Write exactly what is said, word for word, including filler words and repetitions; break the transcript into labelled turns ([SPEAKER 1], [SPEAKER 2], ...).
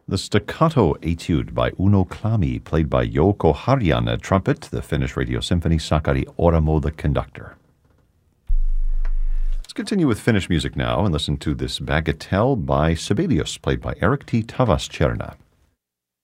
[SPEAKER 1] The Staccato Etude by Uno Klami, played by Jouko Harjanne at trumpet, the Finnish Radio Symphony, Sakari Oramo the conductor. Let's continue with Finnish music now and listen to this Bagatelle by Sibelius, played by Erik T. Tavastjerna.